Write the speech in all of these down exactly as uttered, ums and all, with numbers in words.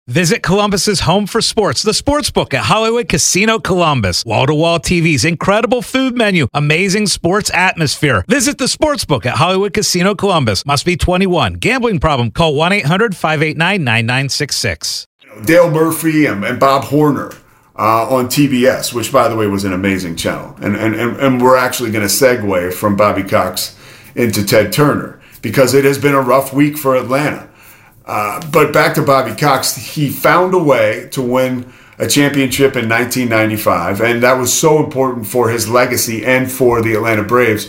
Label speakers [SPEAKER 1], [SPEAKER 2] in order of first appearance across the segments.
[SPEAKER 1] Visit Columbus's home for sports, the Sportsbook at Hollywood Casino Columbus. Wall-to-wall T Vs, incredible food menu, amazing sports atmosphere. Visit the Sportsbook at Hollywood Casino Columbus. Must be twenty-one. Gambling problem? Call one eight hundred five eight nine nine nine six six.
[SPEAKER 2] Dale Murphy and, and Bob Horner uh, on T B S, which, by the way, was an amazing channel. And, and, and, and we're actually going to segue from Bobby Cox into Ted Turner because it has been a rough week for Atlanta. Uh, but back to Bobby Cox, he found a way to win a championship in nineteen ninety-five, and that was so important for his legacy and for the Atlanta Braves,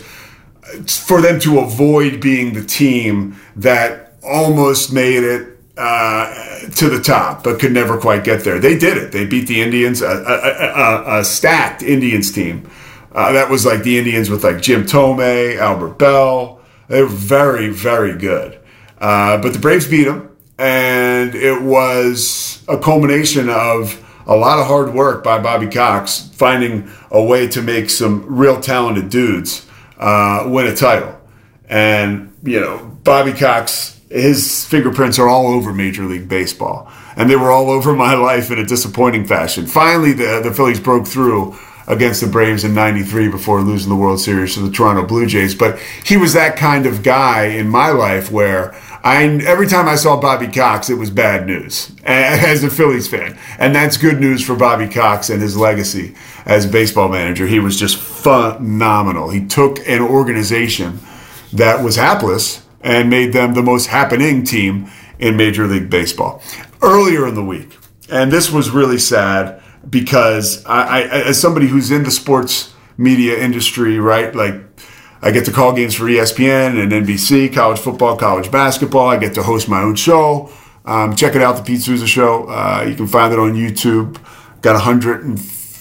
[SPEAKER 2] for them to avoid being the team that almost made it uh, to the top, but could never quite get there. They did it. They beat the Indians, a, a, a, a stacked Indians team. Uh, that was like the Indians with like Jim Tomei, Albert Bell. They were very, very good. Uh, but the Braves beat them, and it was a culmination of a lot of hard work by Bobby Cox, finding a way to make some real talented dudes uh, win a title. And, you know, Bobby Cox, his fingerprints are all over Major League Baseball, and they were all over my life in a disappointing fashion. Finally, the, the Phillies broke through against the Braves in ninety-three before losing the World Series to the Toronto Blue Jays. But he was that kind of guy in my life where I, every time I saw Bobby Cox, it was bad news as a Phillies fan. And that's good news for Bobby Cox and his legacy as a baseball manager. He was just phenomenal. He took an organization that was hapless and made them the most happening team in Major League Baseball. Earlier in the week, and this was really sad, because I, I, as somebody who's in the sports media industry, right, like I get to call games for E S P N and N B C, college football, college basketball. I get to host my own show. Um, check it out, The Pete Souza Show. Uh, you can find it on YouTube. Got one hundred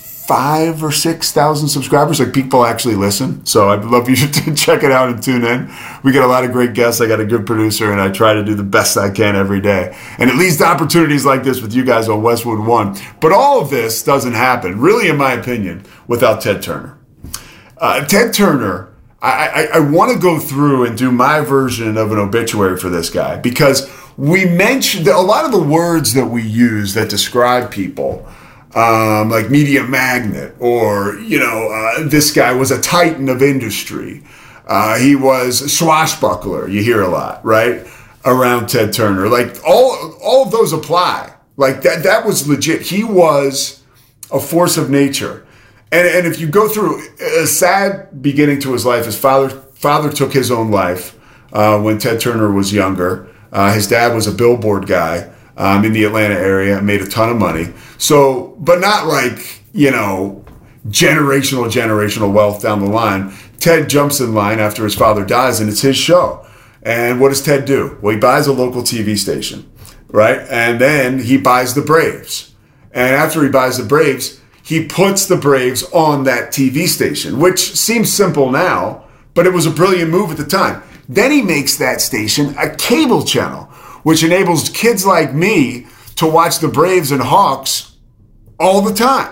[SPEAKER 2] five or six thousand subscribers. Like, people actually listen. So I'd love you to check it out and tune in. We get a lot of great guests. I got a good producer, and I try to do the best I can every day. And it leads to opportunities like this with you guys on Westwood One. But all of this doesn't happen, really, in my opinion, without Ted Turner. Uh, Ted Turner, I, I, I want to go through and do my version of an obituary for this guy, because we mentioned a lot of the words that we use that describe people, Um, like media magnet, or, you know, uh, this guy was a titan of industry. Uh, he was a swashbuckler. You hear a lot, right, around Ted Turner. Like, all all of those apply. Like, that that was legit. He was a force of nature. And and if you go through a sad beginning to his life, his father father took his own life uh, when Ted Turner was younger. Uh, his dad was a billboard guy Um, in the Atlanta area, made a ton of money. So, but not like, you know, generational, generational wealth down the line. Ted jumps in line after his father dies, and it's his show. And what does Ted do? Well, he buys a local T V station, right? And then he buys the Braves. And after he buys the Braves, he puts the Braves on that T V station, which seems simple now, but it was a brilliant move at the time. Then he makes that station a cable channel, which enables kids like me to watch the Braves and Hawks all the time.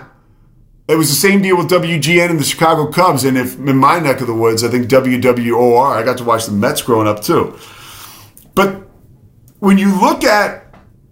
[SPEAKER 2] It was the same deal with W G N and the Chicago Cubs, and if in my neck of the woods, I think W W O R, I got to watch the Mets growing up too. But when you look at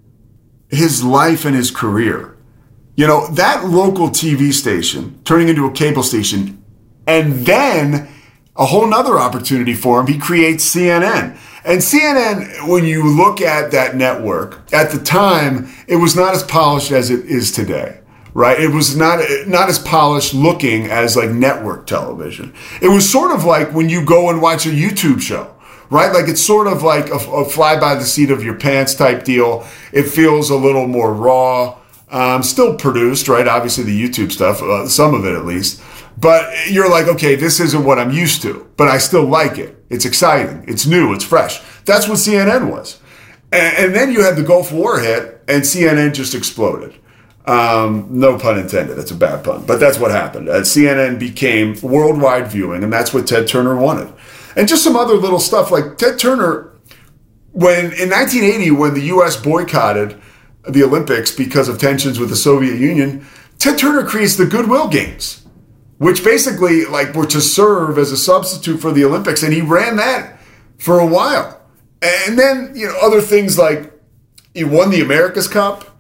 [SPEAKER 2] his life and his career, you know, that local T V station turning into a cable station, and then a whole nother opportunity for him, he creates C N N. And C N N, when you look at that network, at the time, it was not as polished as it is today, right? It was not not as polished looking as like network television. It was sort of like when you go and watch a YouTube show, right? Like, it's sort of like a, a fly by the seat of your pants type deal. It feels a little more raw, um, still produced, right? Obviously the YouTube stuff, uh, some of it at least. But you're like, okay, this isn't what I'm used to, but I still like it. It's exciting. It's new. It's fresh. That's what C N N was. And, and then you had the Gulf War hit, and C N N just exploded. Um, no pun intended. That's a bad pun. But that's what happened. Uh, C N N became worldwide viewing, and that's what Ted Turner wanted. And just some other little stuff, like Ted Turner, when in nineteen eighty, when the U S boycotted the Olympics because of tensions with the Soviet Union, Ted Turner creates the Goodwill Games, which basically like were to serve as a substitute for the Olympics. And he ran that for a while. And then, you know, other things like he won the America's Cup.